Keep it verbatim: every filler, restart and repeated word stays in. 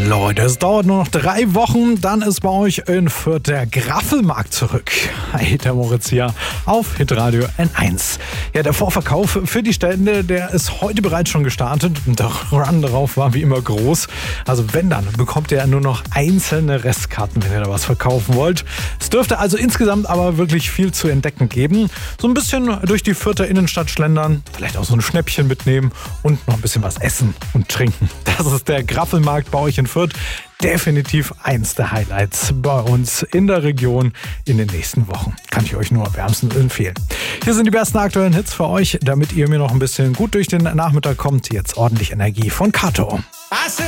Leute, es dauert nur noch drei Wochen, dann ist bei euch in Fürth der Graffelmarkt zurück. Hi, der Moritz hier auf Hitradio N eins. Ja, der Vorverkauf für die Stände, der ist heute bereits schon gestartet und der Run darauf war wie immer groß. Also wenn, dann bekommt ihr nur noch einzelne Restkarten, wenn ihr da was verkaufen wollt. Es dürfte also insgesamt aber wirklich viel zu entdecken geben. So ein bisschen durch die Fürther Innenstadt schlendern, vielleicht auch so ein Schnäppchen mitnehmen und noch ein bisschen was essen und trinken. Das ist der Graffelmarkt bei euch in Fürth. Definitiv eins der Highlights bei uns in der Region in den nächsten Wochen. Kann ich euch nur wärmstens empfehlen. Hier sind die besten aktuellen Hits für euch, damit ihr mir noch ein bisschen gut durch den Nachmittag kommt. Jetzt ordentlich Energie von Kato.